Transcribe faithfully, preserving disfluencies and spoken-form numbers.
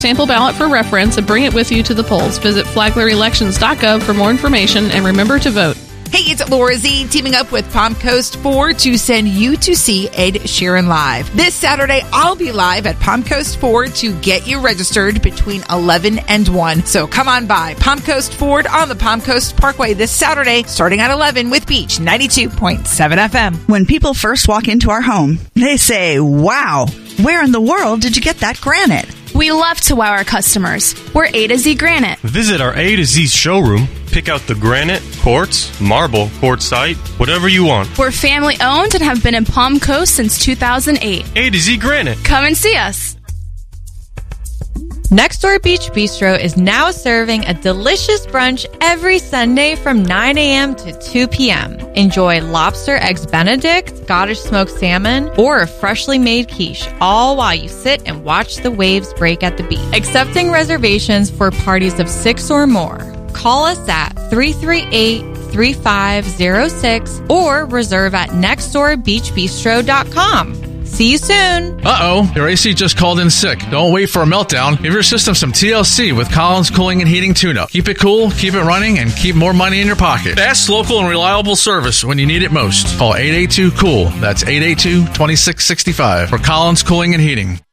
sample ballot for reference and bring it with you to the polls. Visit flagler elections dot gov for more information and remember to vote. Hey, it's Laura Z teaming up with Palm Coast Ford to send you to see Ed Sheeran live. This Saturday, I'll be live at Palm Coast Ford to get you registered between eleven and one. So come on by Palm Coast Ford on the Palm Coast Parkway this Saturday, starting at eleven with Beach ninety-two point seven F M. When people first walk into our home, they say, wow, where in the world did you get that granite? We love to wow our customers. We're A to Z Granite. Visit our A to Z showroom. Pick out the granite, quartz, marble, quartzite, whatever you want. We're family owned and have been in Palm Coast since two thousand eight. A to Z Granite. Come and see us. Next Door Beach Bistro is now serving a delicious brunch every Sunday from nine a.m. to two p.m. Enjoy lobster eggs Benedict, Scottish smoked salmon, or a freshly made quiche, all while you sit and watch the waves break at the beach. Accepting reservations for parties of six or more. Call us at three three eight, three five zero six or reserve at next door beach bistro dot com. See you soon. Uh-oh, your A C just called in sick. Don't wait for a meltdown. Give your system some T L C with Collins Cooling and Heating Tune-Up. Keep it cool, keep it running, and keep more money in your pocket. Fast, local, and reliable service when you need it most. Call eight eight two, C O O L. That's eight eight two, two six six five for Collins Cooling and Heating.